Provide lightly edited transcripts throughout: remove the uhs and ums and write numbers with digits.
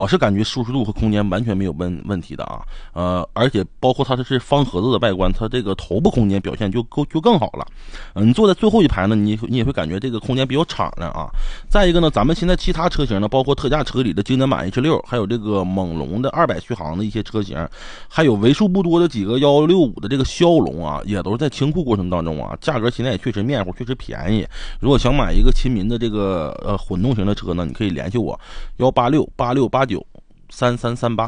我是感觉舒适度和空间完全没有问题的啊，而且包括它是方盒子的外观，它这个头部空间表现就更好了。你坐在最后一排呢，你也会感觉这个空间比较敞亮啊。再一个呢，咱们现在其他车型呢，包括特价车里的经典版 H6，还有这个猛龙的200续航的一些车型，还有为数不多的几个165的这个骁龙啊，也都是在清库过程当中啊，价格现在也确实面糊，确实便宜。如果想买一个亲民的这个混动型的车呢，你可以联系我18686893338。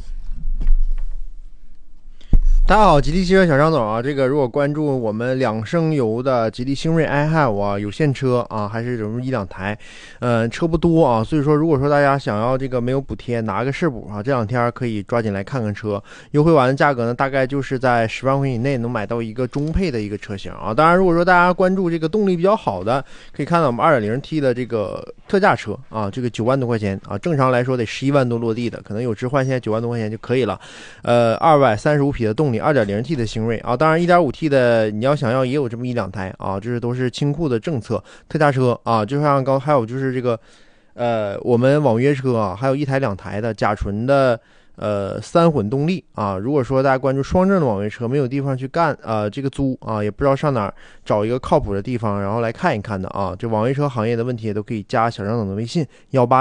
大家好，吉利汽车小张总啊，这个如果关注我们2升油的吉利星瑞 iHive 啊，有现车啊，还是有1-2台，车不多啊，所以说如果说大家想要这个没有补贴拿个试补啊，这2天可以抓紧来看看车，优惠完的价格呢，大概就是在10万块钱以内能买到一个中配的一个车型啊。当然，如果说大家关注这个动力比较好的，可以看到我们 2.0T 的这个特价车啊，这个9万多块钱啊，正常来说得11万多落地的，可能有置换现在9万多块钱就可以了。235匹的动力。2.0T 的星瑞啊，当然 1.5T 的你要想要也有这么1-2台啊，这都是清库的政策，特价车啊，就像还有就是这个我们网约车啊，还有1台2台的甲醇的3混动力啊。如果说大家关注双正的网约车，没有地方去干这个租啊，也不知道上哪儿找一个靠谱的地方，然后来看一看的啊，这网约车行业的问题也都可以加小张总的微信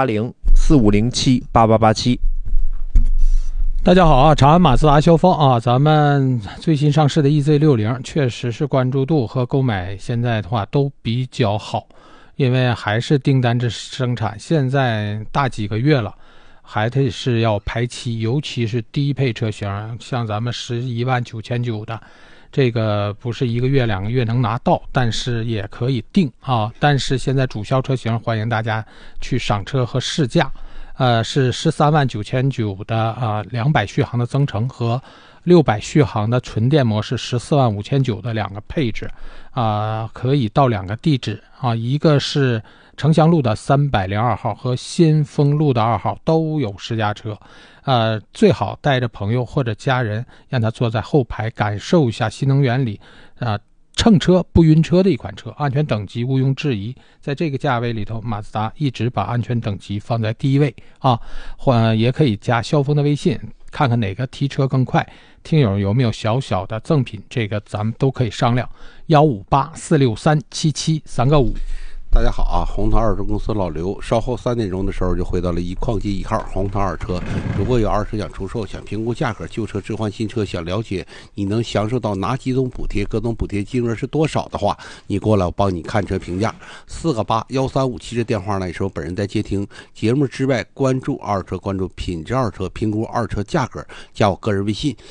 18045078887。 大家好啊，长安马自达肖风啊，咱们最新上市的 EZ60 确实是关注度和购买现在的话都比较好，因为还是订单制生产，现在大几个月了，还得是要排期，尤其是低配车型，像咱们11.990的，这个不是1个月2个月能拿到，但是也可以定啊。但是现在主销车型欢迎大家去赏车和试驾。是13.990的200续航的增程和600续航的纯电模式14.590的2个配置可以到2个地址啊，一个是城乡路的302号和新丰路的2号都有试驾车，最好带着朋友或者家人，让他坐在后排感受一下新能源里乘车不晕车的一款车，安全等级毋庸置疑。在这个价位里头，马自达一直把安全等级放在第一位啊。也可以加肖风的微信，看看哪个提车更快。听友有没有小小的赠品，这个咱们都可以商量。158-463-77-3个5。 大家好啊，红桃二手公司老刘，稍后3点钟的时候就回到了矿机1号红桃二车。如果有二手想出售，想评估价格，旧车置换新车，想了解你能享受到哪几种补贴，各种补贴金额是多少的话，你过来我帮你看车评价。4个81357这电话呢，也是我本人在接听。节目之外，关注二车，关注品质二车，评估二车价格，加我个人微信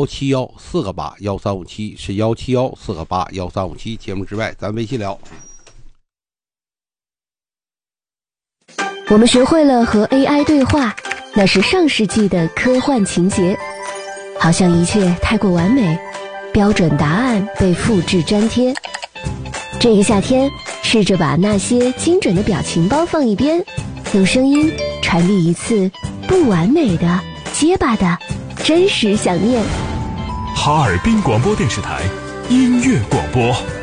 171-4个81357，是171-4个81357。节目之外，咱微信聊。 我们学会了和 AI 对话，那是上世纪的科幻情节，好像一切太过完美，标准答案被复制粘贴。这个夏天，试着把那些精准的表情包放一边，用声音传递一次不完美的、结巴的真实想念。 哈尔滨广播电视台音乐广播。